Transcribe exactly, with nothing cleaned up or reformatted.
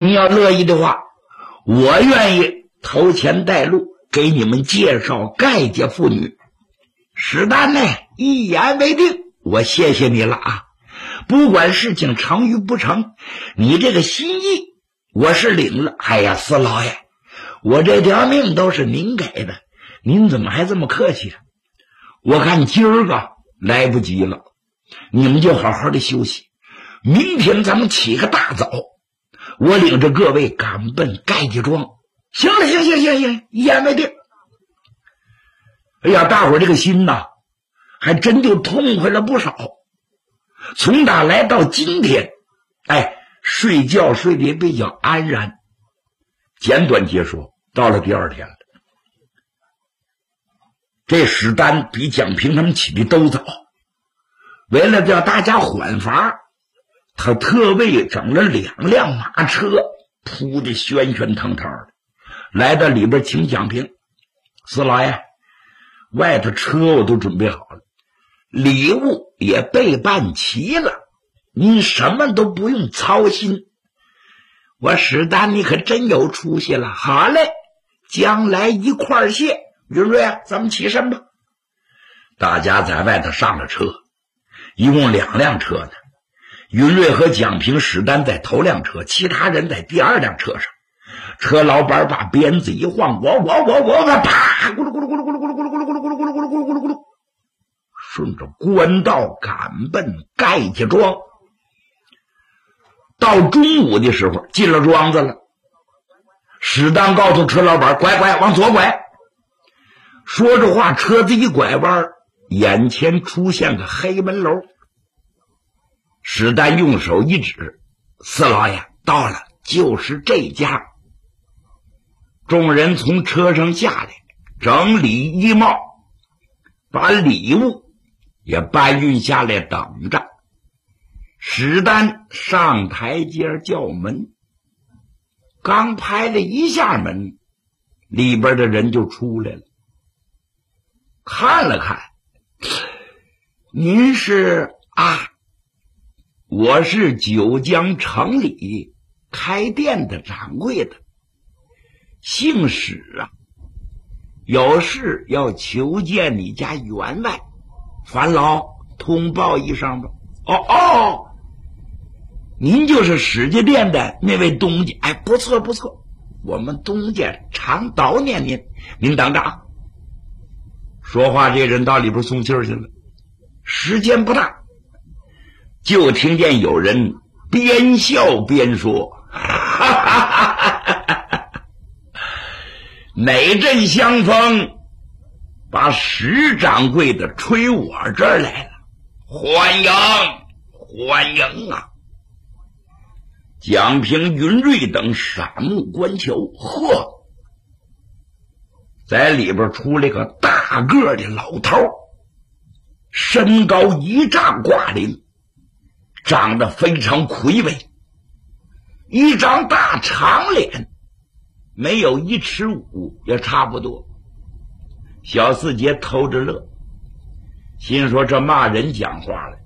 你要乐意的话，我愿意投钱带路，给你们介绍盖家妇女。史丹呢，一言为定。我谢谢你了啊！不管事情成与不成，你这个心意我是领了。哎呀，四老爷，我这条命都是您给的，您怎么还这么客气啊？我看今儿个来不及了，你们就好好的休息，明天咱们起个大早，我领着各位赶奔盖家庄。行了，行行行行，一言为定。哎呀，大伙儿这个心呐，还真就痛快了不少。从打来到今天，哎，睡觉睡得也比较安然。简短截说，到了第二天了，这史丹比蒋平他们起的都早。为了叫大家缓乏，他特为整了两辆马车，铺的喧喧腾腾的，来到里边请蒋平。四老爷，外头车我都准备好了，礼物也备办齐了，您什么都不用操心。我史丹你可真有出息了。好嘞，将来一块儿谢。云瑞啊，咱们起身吧。大家在外头上了车，一共两辆车呢。云瑞和蒋平、史丹在头辆车，其他人在第二辆车上。车老板把鞭子一晃，我我我我啪，咕噜咕噜咕噜咕噜咕噜咕噜咕噜咕噜咕噜咕噜咕噜咕噜咕噜咕噜，顺着官道赶奔盖家庄。到中午的时候进了庄子了，史丹告诉车老板，拐拐往左拐。说着话，车子一拐弯，眼前出现个黑门楼。史丹用手一指，四老爷到了，就是这家。众人从车上下来，整理衣帽，把礼物也搬运下来等着。史丹上台阶叫门，刚拍了一下门，里边的人就出来了，看了看，您是啊，我是九江城里开店的掌柜的，姓史啊，有事要求见你家员外，烦劳通报一声吧。哦哦，您就是史家店的那位东家。哎，不错不错，我们东家常悼念您。您等着啊。说话这人到里边送气儿去了，时间不大，就听见有人边笑边说，哈哈哈哈哈，哪阵香风把史掌柜的吹我这儿来了，欢迎欢迎啊！蒋平、云瑞等闪目观瞧，呵，在里边出来个大个的老头，身高一丈挂零，长得非常魁伟，一张大长脸，没有一尺五也差不多。小四杰偷着乐，心说这骂人讲话了，